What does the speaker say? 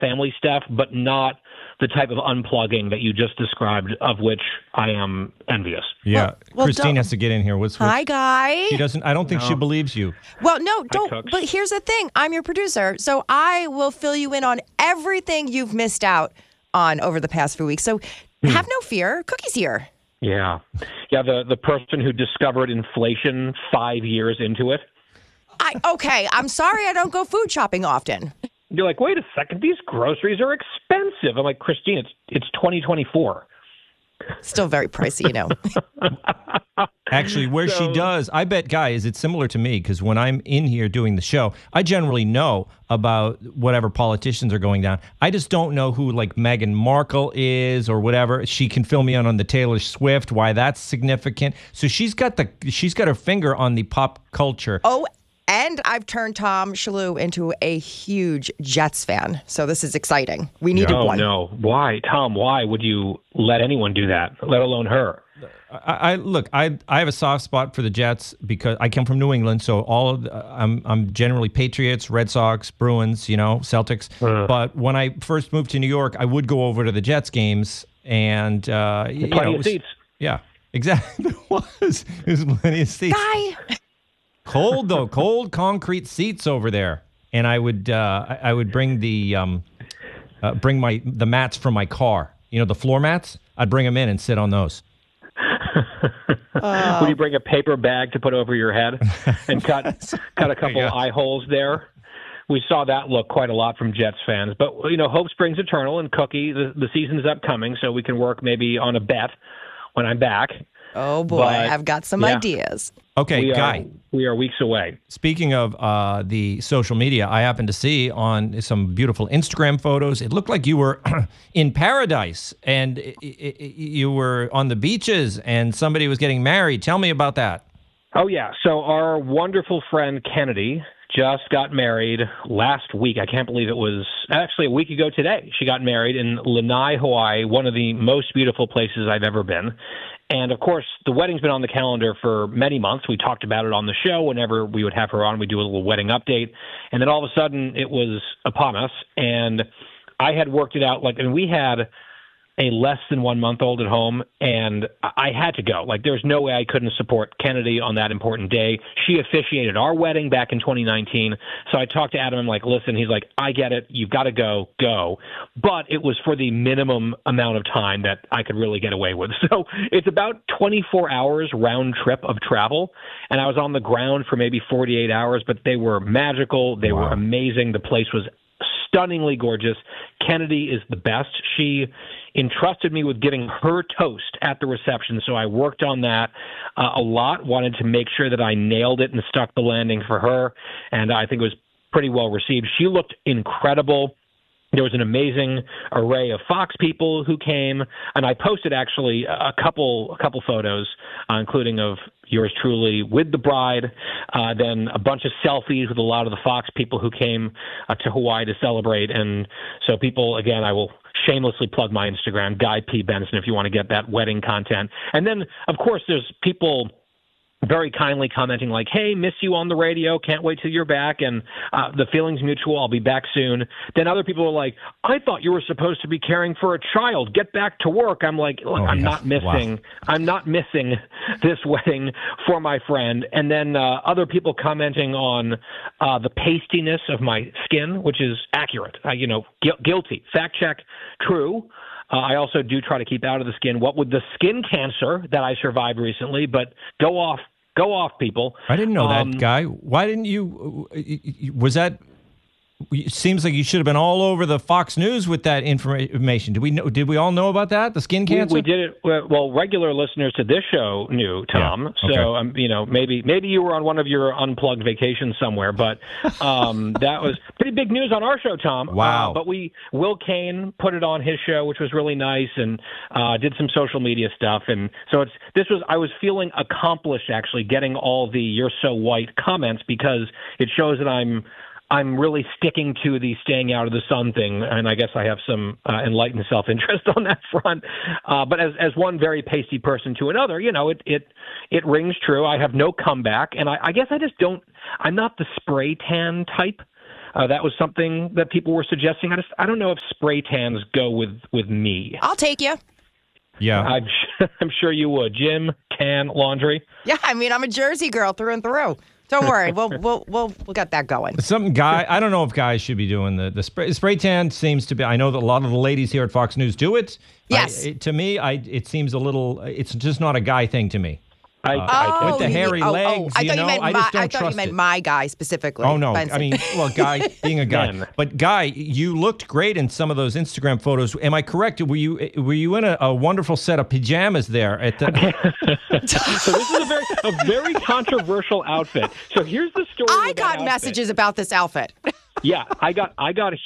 family stuff, but not the type of unplugging that you just described, of which I am envious. Yeah, Christine has to get in here. Hi, guy. She doesn't. I don't think she believes you. Well, no, don't. But here's the thing: I'm your producer, so I will fill you in on everything you've missed out on over the past few weeks. So have no fear. Cookie's here. Yeah. The person who discovered inflation 5 years into it. Okay, I'm sorry I don't go food shopping often. You're like, wait a second, these groceries are expensive. I'm like, Christine, it's 2024. Still very pricey, you know. Actually, she does, I bet, Guy, is it similar to me? Because when I'm in here doing the show, I generally know about whatever politicians are going down. I just don't know who, like, Meghan Markle is or whatever. She can fill me in on the Taylor Swift, why that's significant. So she's got her finger on the pop culture. Oh, and I've turned Tom Shalhoub into a huge Jets fan. So this is exciting. We needed one. No. Why? Tom, why would you let anyone do that, let alone her? I have a soft spot for the Jets because I come from New England, so I'm generally Patriots, Red Sox, Bruins, Celtics. But when I first moved to New York, I would go over to the Jets games and plenty of seats. Yeah, exactly. It was plenty of seats. Guy. Cold though, cold concrete seats over there, and I would bring the mats from my car. The floor mats. I'd bring them in and sit on those. Would you bring a paper bag to put over your head and cut a couple eye holes there? We saw that look quite a lot from Jets fans. But hope springs eternal, and Cookie, the season's upcoming, so we can work maybe on a bet when I'm back. Oh, boy, I've got some ideas. Okay, Guy. We are weeks away. Speaking of the social media, I happened to see on some beautiful Instagram photos, it looked like you were in paradise, and you were on the beaches, and somebody was getting married. Tell me about that. Oh, yeah. So our wonderful friend Kennedy just got married last week. I can't believe it was actually a week ago today. She got married in Lanai, Hawaii, one of the most beautiful places I've ever been. And, of course, the wedding's been on the calendar for many months. We talked about it on the show. Whenever we would have her on, we'd do a little wedding update. And then all of a sudden, it was upon us. And I had worked it out. And we had a less than 1 month old at home, and I had to go. There's no way I couldn't support Kennedy on that important day. She officiated our wedding back in 2019. So I talked to Adam. I'm like, listen, he's like, I get it. You've got to go. But it was for the minimum amount of time that I could really get away with. So it's about 24 hours round trip of travel. And I was on the ground for maybe 48 hours, but they were magical. They were amazing. The place was stunningly gorgeous. Kennedy is the best. She entrusted me with giving her toast at the reception, so I worked on that a lot, wanted to make sure that I nailed it and stuck the landing for her, and I think it was pretty well received. She looked incredible. There was an amazing array of Fox people who came, and I posted actually a couple photos, including of yours truly with the bride, then a bunch of selfies with a lot of the Fox people who came to Hawaii to celebrate. And so people, again, I will shamelessly plug my Instagram, Guy P. Benson, if you want to get that wedding content. And then, of course, there's people very kindly commenting like, hey, miss you on the radio, can't wait till you're back, and the feeling's mutual, I'll be back soon. Then other people are like, I thought you were supposed to be caring for a child, get back to work. I'm like, look, I'm not missing this wedding for my friend. And then other people commenting on the pastiness of my skin, which is accurate, guilty, fact check, true. I also do try to keep out of the skin. What with the skin cancer that I survived recently, but go off, people. I didn't know that, Guy. Why didn't you? Was that? It seems like you should have been all over the Fox News with that information. Did we all know about that? The skin cancer? We did it. Well, regular listeners to this show knew, Tom. Yeah. Okay. So maybe you were on one of your unplugged vacations somewhere, but that was pretty big news on our show, Tom. Wow. But Will Kane put it on his show, which was really nice, and did some social media stuff, and so I was feeling accomplished actually getting all the "you're so white" comments, because it shows that I'm really sticking to the staying out of the sun thing, and I guess I have some enlightened self-interest on that front. But as one very pasty person to another, it rings true. I have no comeback, and I guess I just don't – I'm not the spray tan type. that was something that people were suggesting. I don't know if spray tans go with me. I'll take you. Yeah. I'm sure you would. Jim, tan laundry? Yeah, I mean, I'm a Jersey girl through and through. Don't worry, we'll get that going. I don't know if guys should be doing the spray tan. Seems to be. I know that a lot of the ladies here at Fox News do it. Yes. To me, it seems a little. It's just not a guy thing to me. With the hairy legs, I thought you meant my guy specifically. Oh, no. Benson. I mean, well, guy, being a guy. Men. But, Guy, you looked great in some of those Instagram photos. Am I correct? Were you in a wonderful set of pajamas there? So this is a very controversial outfit. So here's the story. I got messages about this outfit. Yeah, I got a